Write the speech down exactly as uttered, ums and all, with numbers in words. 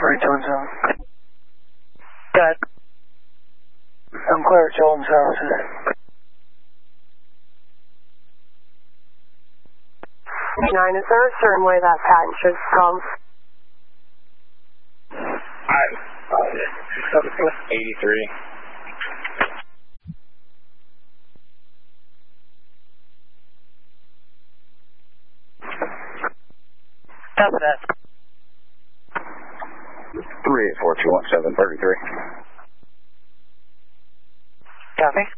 three two one seven. Go ahead. I'm clear at Joel Services. Nine, is there a certain way that patent should come? Alright. eighty-three. Copy that. three eight four two one seven thirty-three. Copy.